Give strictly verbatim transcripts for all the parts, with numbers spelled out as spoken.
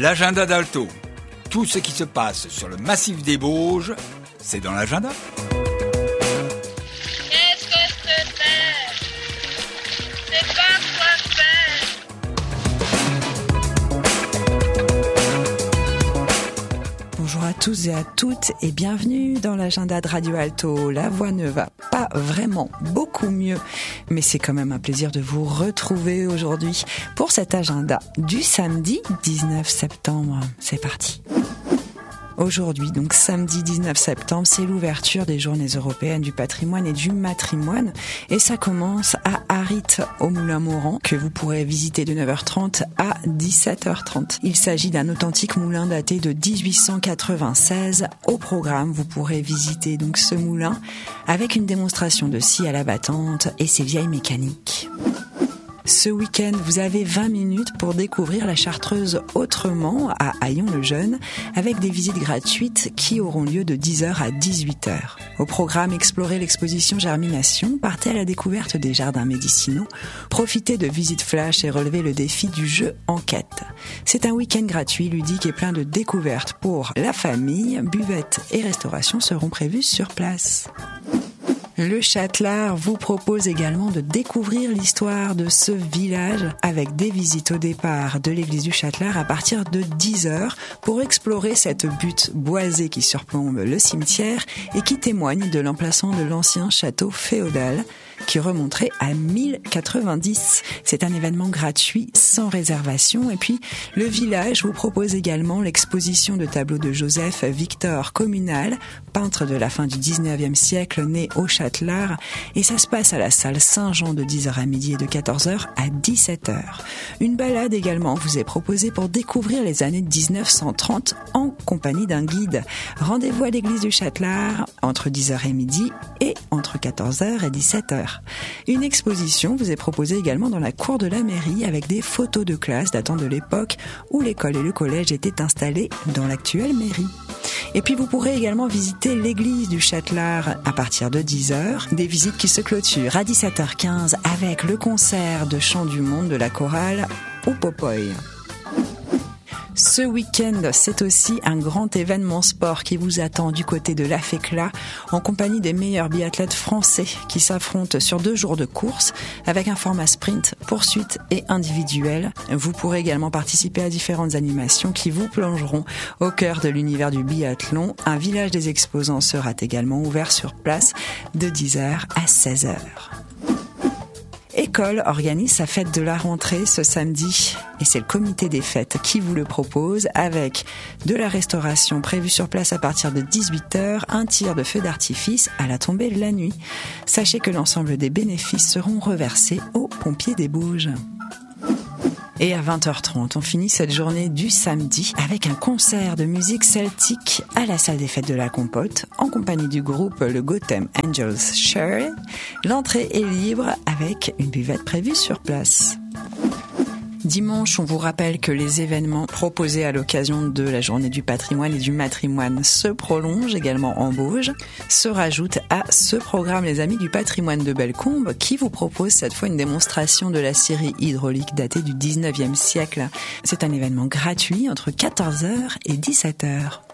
L'agenda d'Alto. Tout ce qui se passe sur le massif des Bauges, c'est dans l'agenda. Qu'est-ce que c'est? C'est pas quoi faire. Bonjour à tous et à toutes et bienvenue dans l'agenda de Radio Alto. La voix ne va pas vraiment beaucoup mieux, mais c'est quand même un plaisir de vous retrouver aujourd'hui pour cet agenda du samedi dix-neuf septembre. C'est parti. Aujourd'hui, donc samedi dix-neuf septembre, c'est l'ouverture des Journées européennes du patrimoine et du matrimoine. Et ça commence à Arit, au Moulin Morand, que vous pourrez visiter de neuf heures trente à dix-sept heures trente. Il s'agit d'un authentique moulin daté de dix-huit cent quatre-vingt-seize. Au programme, vous pourrez visiter donc ce moulin avec une démonstration de scie à la battante et ses vieilles mécaniques. Ce week-end, vous avez vingt minutes pour découvrir la Chartreuse autrement à Haillons-le-Jeune avec des visites gratuites qui auront lieu de dix heures à dix-huit heures. Au programme, explorez l'exposition Germination, partez à la découverte des jardins médicinaux, profitez de visites flash et relevez le défi du jeu enquête. C'est un week-end gratuit, ludique et plein de découvertes pour la famille. Buvette et restauration seront prévues sur place. Le Châtelard vous propose également de découvrir l'histoire de ce village avec des visites au départ de l'église du Châtelard à partir de dix heures pour explorer cette butte boisée qui surplombe le cimetière et qui témoigne de l'emplacement de l'ancien château féodal qui remonterait à mille quatre-vingt-dix. C'est un événement gratuit, sans réservation. Et puis, le village vous propose également l'exposition de tableaux de Joseph Victor Communal, peintre de la fin du dix-neuvième siècle, né au Châtelard. Et ça se passe à la salle Saint-Jean de dix heures à midi et de quatorze heures à dix-sept heures. Une balade également vous est proposée pour découvrir les années dix-neuf cent trente en compagnie d'un guide. Rendez-vous à l'église du Châtelard entre dix heures et midi et entre quatorze heures et dix-sept heures. Une exposition vous est proposée également dans la cour de la mairie avec des photos de classe datant de l'époque où l'école et le collège étaient installés dans l'actuelle mairie. Et puis vous pourrez également visiter l'église du Châtelard à partir de dix heures. Des visites qui se clôturent à dix-sept heures quinze avec le concert de chant du monde de la chorale ou Popoy. Ce week-end, c'est aussi un grand événement sport qui vous attend du côté de l'Afécla en compagnie des meilleurs biathlètes français qui s'affrontent sur deux jours de course avec un format sprint, poursuite et individuel. Vous pourrez également participer à différentes animations qui vous plongeront au cœur de l'univers du biathlon. Un village des exposants sera également ouvert sur place de dix heures à seize heures. École organise sa fête de la rentrée ce samedi et c'est le comité des fêtes qui vous le propose avec de la restauration prévue sur place à partir de dix-huit heures, un tir de feu d'artifice à la tombée de la nuit. Sachez que l'ensemble des bénéfices seront reversés aux pompiers des Bauges. Et à vingt heures trente, on finit cette journée du samedi avec un concert de musique celtique à la salle des fêtes de la Compote en compagnie du groupe le Gotham Angels Share. L'entrée est libre avec une buvette prévue sur place. Dimanche, on vous rappelle que les événements proposés à l'occasion de la journée du patrimoine et du matrimoine se prolongent également en Bauges. Se rajoutent à ce programme les Amis du patrimoine de Bellecombe qui vous propose cette fois une démonstration de la scierie hydraulique datée du dix-neuvième siècle. C'est un événement gratuit entre quatorze heures et dix-sept heures.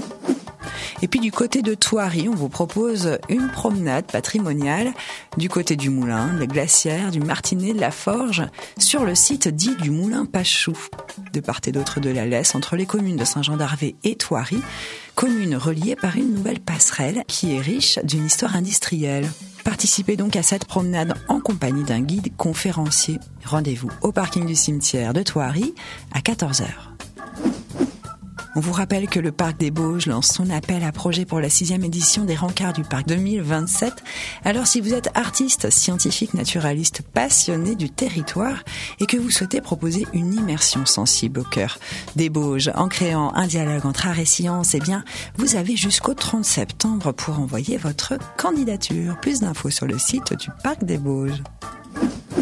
Et puis du côté de Thoiry, on vous propose une promenade patrimoniale du côté du moulin, des glacières, du Martinet, de la Forge, sur le site dit du moulin Pachou, de part et d'autre de la Lesse, entre les communes de Saint-Jean-d'Arvé et Thoiry, commune reliée par une nouvelle passerelle qui est riche d'une histoire industrielle. Participez donc à cette promenade en compagnie d'un guide conférencier. Rendez-vous au parking du cimetière de Thoiry à quatorze heures. On vous rappelle que le Parc des Bauges lance son appel à projet pour la sixième édition des Rencarts du Parc deux mille vingt-sept. Alors si vous êtes artiste, scientifique, naturaliste, passionné du territoire et que vous souhaitez proposer une immersion sensible au cœur des Bauges en créant un dialogue entre art et science, eh bien vous avez jusqu'au trente septembre pour envoyer votre candidature. Plus d'infos sur le site du Parc des Bauges.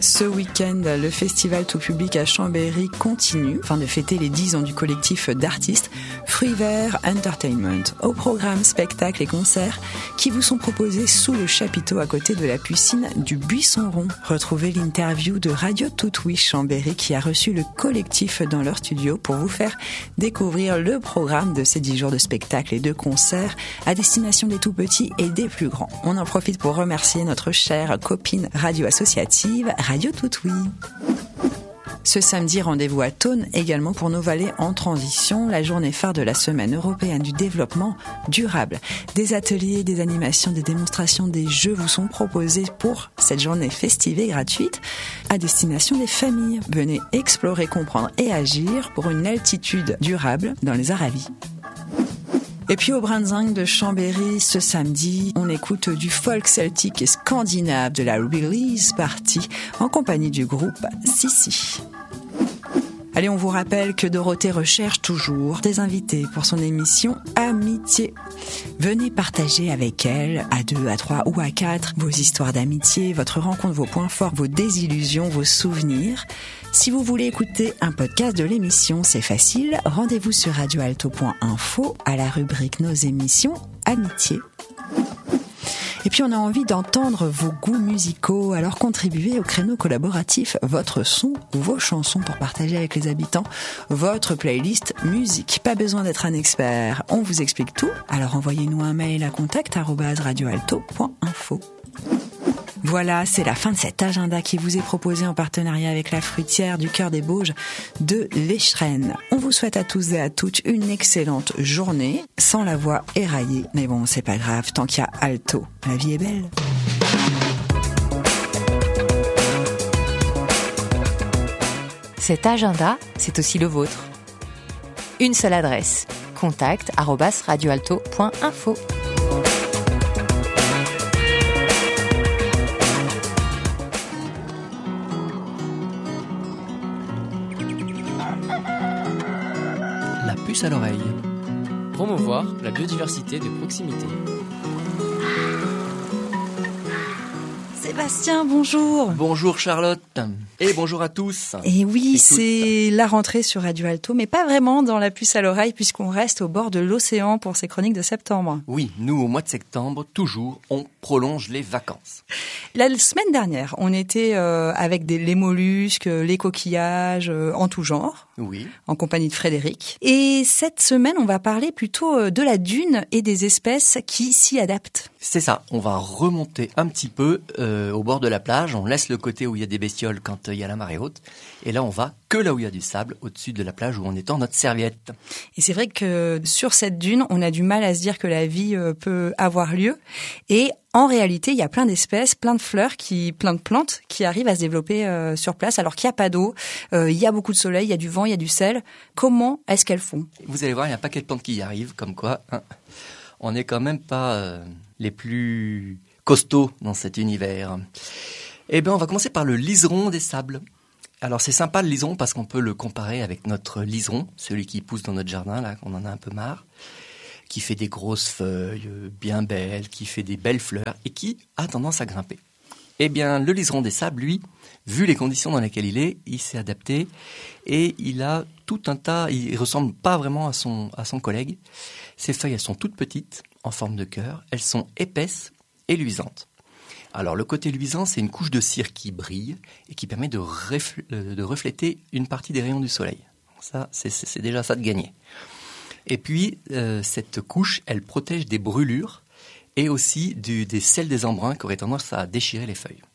Ce week-end, le festival tout public à Chambéry continue, afin de fêter les dix ans du collectif d'artistes Fruits Verts Entertainment. Au programme, spectacles et concerts qui vous sont proposés sous le chapiteau à côté de la piscine du Buisson Rond. Retrouvez l'interview de Radio Tout-Oui Chambéry qui a reçu le collectif dans leur studio pour vous faire découvrir le programme de ces dix jours de spectacles et de concerts à destination des tout-petits et des plus grands. On en profite pour remercier notre chère copine radio associative Radio Tout-Oui. Ce samedi, rendez-vous à Thônes également pour nos vallées en transition, la journée phare de la Semaine européenne du développement durable. Des ateliers, des animations, des démonstrations, des jeux vous sont proposés pour cette journée festive et gratuite à destination des familles. Venez explorer, comprendre et agir pour une altitude durable dans les Aravis. Et puis au Brinzing de Chambéry, ce samedi, on écoute du folk celtique et scandinave de la Release Party en compagnie du groupe Sissi. Allez, on vous rappelle que Dorothée recherche toujours des invités pour son émission Amitié. Venez partager avec elle, à deux, à trois ou à quatre, vos histoires d'amitié, votre rencontre, vos points forts, vos désillusions, vos souvenirs. Si vous voulez écouter un podcast de l'émission, c'est facile. Rendez-vous sur radioalto point info à la rubrique Nos émissions Amitié. Et puis on a envie d'entendre vos goûts musicaux, alors contribuez au créneau collaboratif votre son ou vos chansons pour partager avec les habitants votre playlist musique. Pas besoin d'être un expert, on vous explique tout, alors envoyez-nous un mail à contact arobase radioalto point info. Voilà, c'est la fin de cet agenda qui vous est proposé en partenariat avec la fruitière du Cœur des Bauges de l'Échrennes. On vous souhaite à tous et à toutes une excellente journée, sans la voix éraillée. Mais bon, c'est pas grave, tant qu'il y a Alto, la vie est belle. Cet agenda, c'est aussi le vôtre. Une seule adresse, contact arobase radioalto point info. À l'oreille. Promouvoir la biodiversité de proximité. Sébastien, bonjour. Bonjour Charlotte. Et bonjour à tous. Et oui, et c'est la rentrée sur Radio Alto, mais pas vraiment dans la puce à l'oreille puisqu'on reste au bord de l'océan pour ces chroniques de septembre. Oui, nous au mois de septembre, toujours, on prolonge les vacances. La semaine dernière, on était euh, avec des, les mollusques, les coquillages, euh, en tout genre. Oui. En compagnie de Frédéric. Et cette semaine, on va parler plutôt de la dune et des espèces qui s'y adaptent. C'est ça, on va remonter un petit peu euh, au bord de la plage. On laisse le côté où il y a des bestioles quand euh, il y a la marée haute. Et là, on va que là où il y a du sable, au-dessus de la plage où on étend notre serviette. Et c'est vrai que sur cette dune, on a du mal à se dire que la vie euh, peut avoir lieu. Et en réalité, il y a plein d'espèces, plein de fleurs, qui, plein de plantes qui arrivent à se développer euh, sur place alors qu'il n'y a pas d'eau, euh, il y a beaucoup de soleil, il y a du vent, il y a du sel. Comment est-ce qu'elles font ? Vous allez voir, il y a un paquet de plantes qui y arrivent, comme quoi hein, on n'est quand même pas euh, les plus costauds dans cet univers. Eh bien, on va commencer par le liseron des sables. Alors, c'est sympa le liseron parce qu'on peut le comparer avec notre liseron, celui qui pousse dans notre jardin, là, on en a un peu marre, qui fait des grosses feuilles bien belles, qui fait des belles fleurs et qui a tendance à grimper. Eh bien, le liseron des sables, lui, vu les conditions dans lesquelles il est, il s'est adapté et il a tout un tas, il ressemble pas vraiment à son, à son collègue. Ses feuilles, elles sont toutes petites, en forme de cœur, elles sont épaisses et luisantes. Alors, le côté luisant, c'est une couche de cire qui brille et qui permet de, refl- de refléter une partie des rayons du soleil. Ça, c'est, c'est déjà ça de gagner. Et puis, euh, cette couche, elle protège des brûlures et aussi du, des sels des embruns qui auraient tendance à déchirer les feuilles.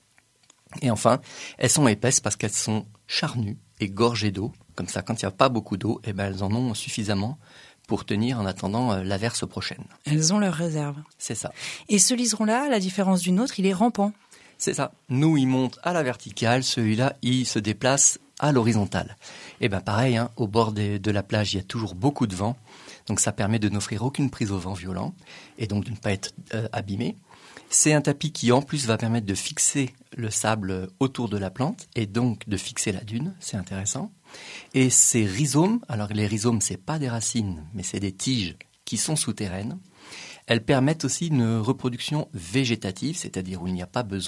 Et enfin, elles sont épaisses parce qu'elles sont charnues et gorgées d'eau. Comme ça, quand il n'y a pas beaucoup d'eau, eh ben, elles en ont suffisamment pour tenir en attendant euh, l'averse prochaine. Elles ont leur réserve. C'est ça. Et ce liseron-là, à la différence d'une autre, il est rampant. C'est ça. Nous, il monte à la verticale. Celui-là, il se déplace à l'horizontale. Et bien pareil, hein, au bord des, de la plage, il y a toujours beaucoup de vent. Donc ça permet de n'offrir aucune prise au vent violent et donc de ne pas être euh, abîmé. C'est un tapis qui en plus va permettre de fixer le sable autour de la plante et donc de fixer la dune, c'est intéressant. Et ces rhizomes, alors les rhizomes c'est pas des racines mais c'est des tiges qui sont souterraines. Elles permettent aussi une reproduction végétative, c'est-à-dire où il n'y a pas besoin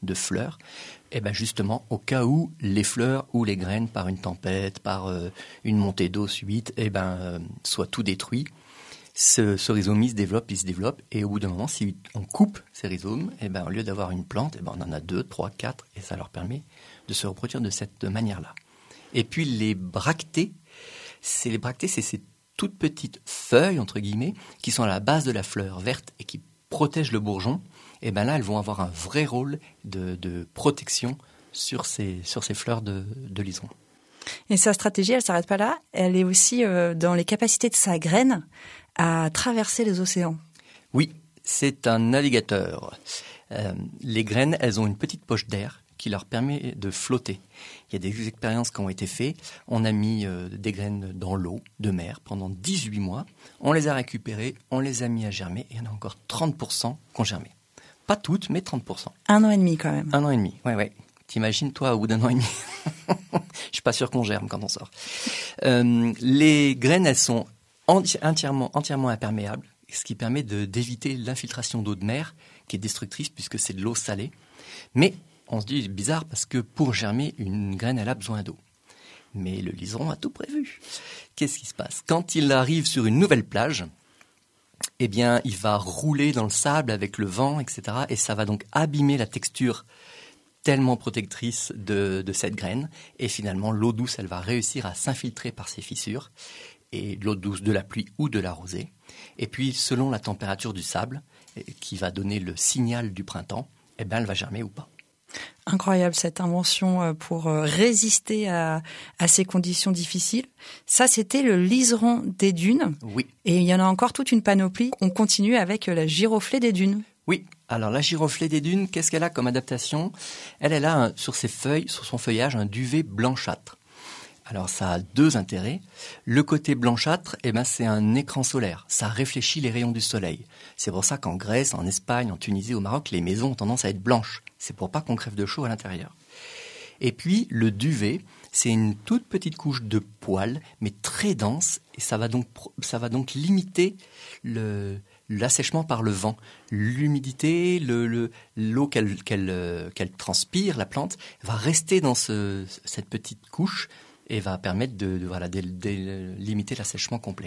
de fleurs, et ben justement au cas où les fleurs ou les graines, par une tempête, par euh, une montée d'eau subite, et ben euh, soient tout détruits. Ce, ce rhizome il se développe, il se développe, et au bout d'un moment, si on coupe ces rhizomes, et ben au lieu d'avoir une plante, et ben on en a deux, trois, quatre, et ça leur permet de se reproduire de cette manière-là. Et puis les bractées, c'est les bractées, c'est ces toutes petites feuilles entre guillemets qui sont à la base de la fleur verte et qui protègent le bourgeon. Et ben là, elles vont avoir un vrai rôle de, de protection sur ces sur ces fleurs de, de liseron. Et sa stratégie, elle s'arrête pas là. Elle est aussi euh, dans les capacités de sa graine à traverser les océans. Oui, c'est un navigateur. Euh, les graines, elles ont une petite poche d'air qui leur permet de flotter. Il y a des expériences qui ont été faites. On a mis euh, des graines dans l'eau de mer pendant dix-huit mois. On les a récupérées, on les a mis à germer et il y en a encore trente pour cent qui ont germé. Pas toutes, mais trente pour cent. Un an et demi quand même. Un an et demi, ouais, ouais. T'imagines, toi, au bout d'un an et demi. Je suis pas sûr qu'on germe quand on sort. Euh, les graines, elles sont enti- entièrement, entièrement imperméables, ce qui permet de, d'éviter l'infiltration d'eau de mer, qui est destructrice puisque c'est de l'eau salée. Mais on se dit, c'est bizarre parce que pour germer, une graine, elle a besoin d'eau. Mais le liseron a tout prévu. Qu'est-ce qui se passe ? Quand il arrive sur une nouvelle plage, eh bien, il va rouler dans le sable avec le vent, et cetera. Et ça va donc abîmer la texture tellement protectrice de, de cette graine. Et finalement, l'eau douce, elle va réussir à s'infiltrer par ces fissures. Et l'eau douce de la pluie ou de la rosée. Et puis, selon la température du sable, qui va donner le signal du printemps, eh bien, elle va germer ou pas. Incroyable cette invention pour résister à, à ces conditions difficiles. Ça, c'était le liseron des dunes. Oui. Et il y en a encore toute une panoplie. On continue avec la giroflée des dunes. Oui. Alors la giroflée des dunes, qu'est-ce qu'elle a comme adaptation ? Elle, elle a un, sur ses feuilles, sur son feuillage, un duvet blanchâtre. Alors ça a deux intérêts. Le côté blanchâtre, eh ben, c'est un écran solaire. Ça réfléchit les rayons du soleil. C'est pour ça qu'en Grèce, en Espagne, en Tunisie, au Maroc, les maisons ont tendance à être blanches. C'est pour pas qu'on crève de chaud à l'intérieur. Et puis le duvet, c'est une toute petite couche de poils, mais très dense, et ça va donc, ça va donc limiter le, l'assèchement par le vent. L'humidité, le, le, l'eau qu'elle, qu'elle, qu'elle transpire, la plante, va rester dans ce, cette petite couche, et va permettre de, de, voilà, de, de limiter l'assèchement complet.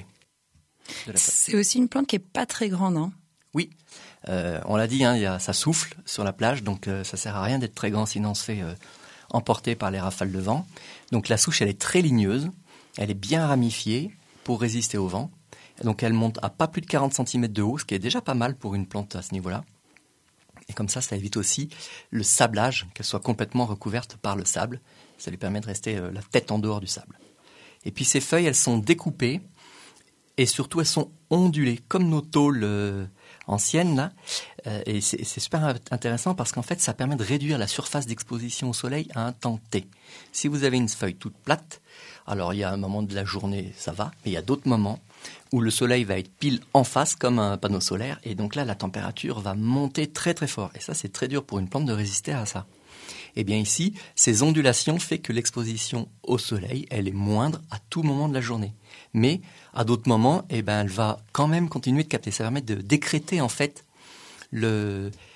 C'est aussi une plante qui est pas très grande, hein ? Oui, euh, on l'a dit, hein, il y a, ça souffle sur la plage, donc euh, ça sert à rien d'être très grand, sinon on se fait euh, emporter par les rafales de vent. Donc la souche, elle est très ligneuse, elle est bien ramifiée pour résister au vent. Donc elle monte à pas plus de quarante centimètres de haut, ce qui est déjà pas mal pour une plante à ce niveau-là. Et comme ça, ça évite aussi le sablage, qu'elle soit complètement recouverte par le sable. Ça lui permet de rester euh, la tête en dehors du sable. Et puis ces feuilles, elles sont découpées et surtout elles sont ondulées, comme nos tôles euh, anciennes là. Euh, et c'est, c'est super intéressant parce qu'en fait, ça permet de réduire la surface d'exposition au soleil à un temps T. Si vous avez une feuille toute plate, alors il y a un moment de la journée, ça va, mais il y a d'autres moments où le soleil va être pile en face comme un panneau solaire. Et donc là, la température va monter très très fort. Et ça, c'est très dur pour une plante de résister à ça. Eh bien ici, ces ondulations font que l'exposition au soleil, elle est moindre à tout moment de la journée. Mais à d'autres moments, eh ben, elle va quand même continuer de capter. Ça permet de décréter en fait le,